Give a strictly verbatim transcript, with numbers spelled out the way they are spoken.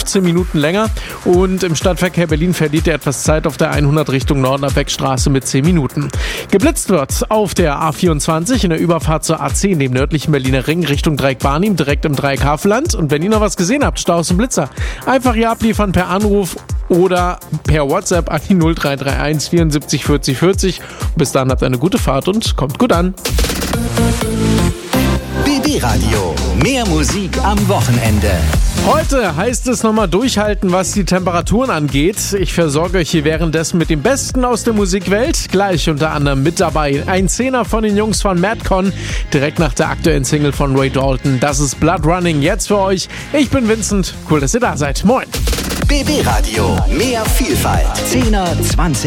fünfzehn Minuten länger. Und im Stadtverkehr Berlin verliert ihr etwas Zeit auf der hundert Richtung Norden ab Beckstraße mit zehn Minuten. Geblitzt wird auf der A vierundzwanzig in der Überfahrt zur A zehn, dem nördlichen Berliner Ring, Richtung Dreieck-Barnim, direkt im Dreieck-Havelland. Und wenn ihr noch was gesehen habt, Staus und Blitzer, einfach hier abliefern per Anruf oder per WhatsApp an die null drei drei eins vierundsiebzig vierzig vierzig. Bis dann habt eine gute Fahrt und kommt gut an. B B Radio. Mehr Musik am Wochenende. Heute heißt es nochmal durchhalten, was die Temperaturen angeht. Ich versorge euch hier währenddessen mit dem Besten aus der Musikwelt. Gleich unter anderem mit dabei ein Zehner von den Jungs von Madcon, direkt nach der aktuellen Single von Ray Dalton. Das ist Blood Running jetzt für euch. Ich bin Vincent. Cool, dass ihr da seid. Moin. B B Radio. Mehr Vielfalt. Zehner, zwanzig